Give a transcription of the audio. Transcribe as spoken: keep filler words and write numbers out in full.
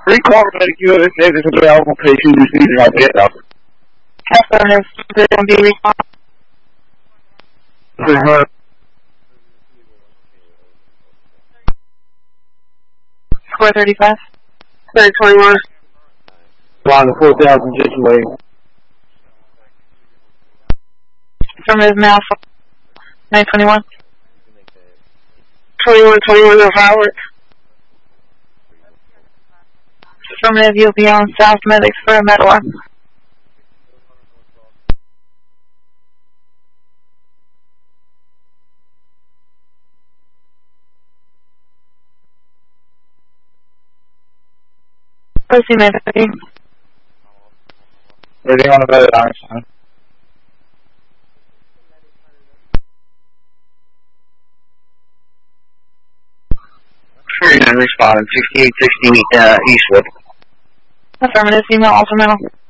Recall medic unit, there's a available patient who's needed our bed up. Affirmative. There will be recall. Uh-huh. Square thirty-five. Square twenty-one. Along the four thousand situation. Affirmative now. nine twenty-one. twenty-one twenty-one of Howard. Affirmative, you'll be on South Medics for a med alarm. Proceed, medic. Ready on the bed, Einstein. Responding, sixty-eight sixty uh, Eastwood. Affirmative, female, ultra mental.